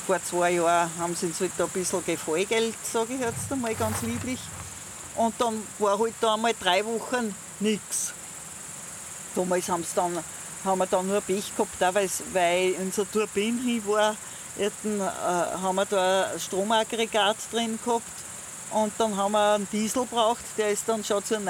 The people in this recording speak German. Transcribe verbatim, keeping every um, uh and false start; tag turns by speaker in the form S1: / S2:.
S1: Vor zwei Jahren haben sie uns halt da ein bisschen Gefallgeld, sage ich jetzt einmal ganz lieblich. Und dann war halt da einmal drei Wochen nichts. Damals haben, sie dann, haben wir dann nur Pech gehabt, auch weil unser Turbin hin war. Dann, äh, haben wir da ein Stromaggregat drin gehabt und dann haben wir einen Diesel gebraucht, der ist dann schon zur